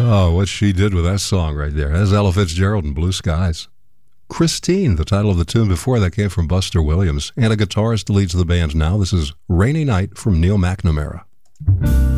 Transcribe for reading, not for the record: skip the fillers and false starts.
Oh, what she did with that song right there. That's Ella Fitzgerald and Blue Skies. Christine, the title of the tune before that, came from Buster Williams, and a guitarist leads the band now. This is Rainy Night from Neil McNamara.